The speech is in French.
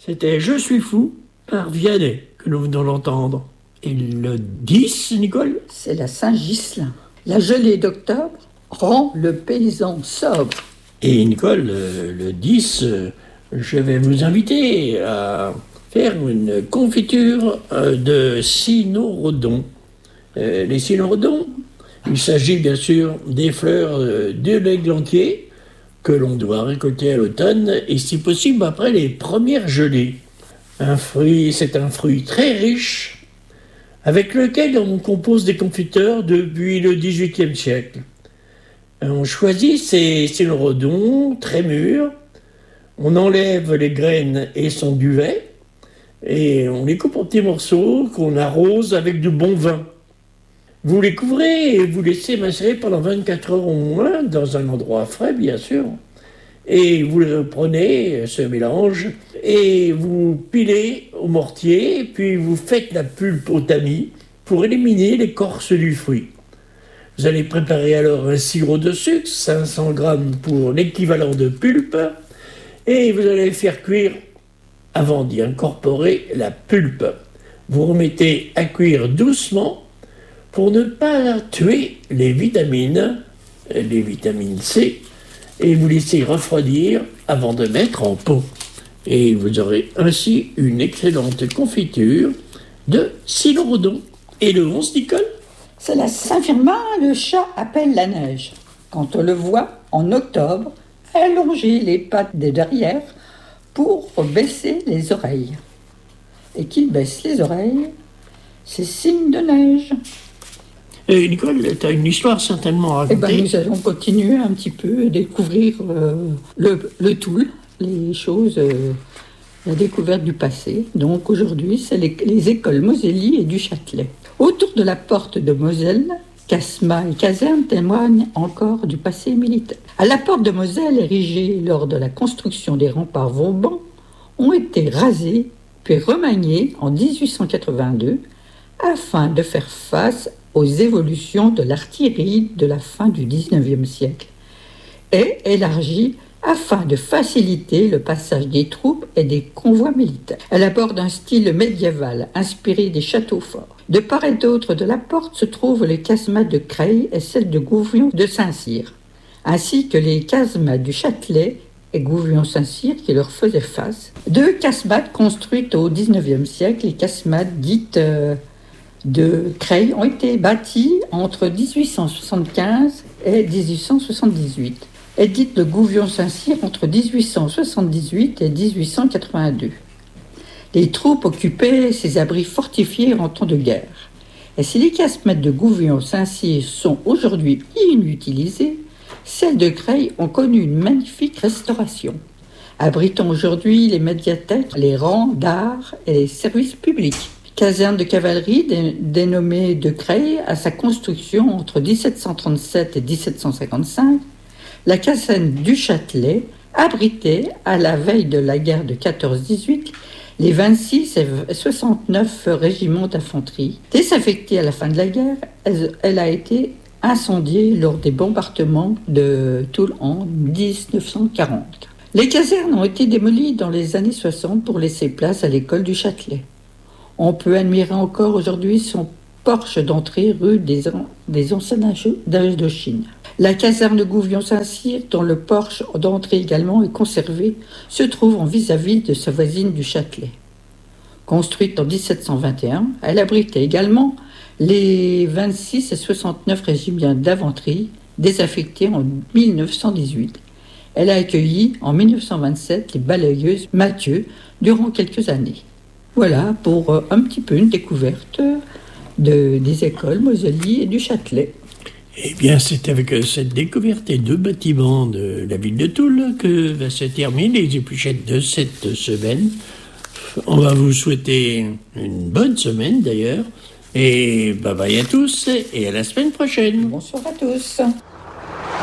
C'était Je suis fou par Vianney que nous venons d'entendre. Et le 10, Nicole? C'est la Saint-Ghislain. La gelée d'octobre rend le paysan sobre. Et Nicole, le 10, je vais vous inviter à faire une confiture de cynorhodon. Les cynorhodons, il s'agit bien sûr des fleurs de l'églantier que l'on doit récolter à l'automne et si possible après les premières gelées. C'est un fruit très riche avec lequel on compose des confiteurs depuis le XVIIIe siècle. On choisit ces cynorhodons très mûrs, on enlève les graines et son duvet et on les coupe en petits morceaux qu'on arrose avec du bon vin. Vous les couvrez et vous laissez macérer pendant 24 heures au moins, dans un endroit frais bien sûr. Et vous le prenez, ce mélange, et vous pilez au mortier, puis vous faites la pulpe au tamis pour éliminer l'écorce du fruit. Vous allez préparer alors un sirop de sucre, 500 g pour l'équivalent de pulpe, et vous allez faire cuire avant d'y incorporer la pulpe. Vous remettez à cuire doucement, pour ne pas tuer les vitamines C, et vous laissez refroidir avant de mettre en pot. Et vous aurez ainsi une excellente confiture de cynorhodon. Et le 11, Nicole? C'est la Saint-Firmin, le chat appelle la neige. Quand on le voit en octobre, allonger les pattes des derrière pour baisser les oreilles. Et qu'il baisse les oreilles, c'est signe de neige. Et Nicole, tu as une histoire certainement à raconter. Nous allons continuer un petit peu à découvrir le Toul, les choses, la découverte du passé. Donc aujourd'hui, c'est les écoles Moselly et du Châtelet. Autour de la porte de Moselle, casma et caserne témoignent encore du passé militaire. À la porte de Moselle, érigée lors de la construction des remparts Vauban, ont été rasées puis remaniées en 1882 afin de faire face aux évolutions de l'artillerie de la fin du XIXe siècle et élargie afin de faciliter le passage des troupes et des convois militaires. Elle aborde un style médiéval inspiré des châteaux forts. De part et d'autre de la porte se trouvent les casemates de Creil et celles de Gouvion de Saint-Cyr, ainsi que les casemates du Châtelet et Gouvion-Saint-Cyr qui leur faisaient face. Deux casemates construites au XIXe siècle, les casemates dites de Creil ont été bâties entre 1875 et 1878 et dites de Gouvion-Saint-Cyr entre 1878 et 1882. Les troupes occupaient ces abris fortifiés en temps de guerre. Et si les casemates de Gouvion-Saint-Cyr sont aujourd'hui inutilisées, celles de Creil ont connu une magnifique restauration, abritant aujourd'hui les médiathèques, les rangs d'art et les services publics. Caserne de cavalerie dénommée de Creil à sa construction entre 1737 et 1755, la caserne du Châtelet abritait, à la veille de la guerre de 14-18, les 26 et 69 régiments d'infanterie. Désaffectée à la fin de la guerre, elle a été incendiée lors des bombardements de Toul en 1940. Les casernes ont été démolies dans les années 60 pour laisser place à l'école du Châtelet. On peut admirer encore aujourd'hui son porche d'entrée rue des Anciens d'Indochine. La caserne de Gouvion-Saint-Cyr, dont le porche d'entrée également est conservé, se trouve en vis-à-vis de sa voisine du Châtelet. Construite en 1721, elle abritait également les 26 et 69 régiments d'infanterie désaffectés en 1918. Elle a accueilli en 1927 les balayeuses Mathieu durant quelques années. Voilà pour un petit peu une découverte des écoles Moselly et du Châtelet. Eh bien, c'est avec cette découverte des deux bâtiments de la ville de Toul que va se terminer les épluchettes de cette semaine. On va vous souhaiter une bonne semaine d'ailleurs. Et bye bye à tous et à la semaine prochaine. Bonsoir à tous.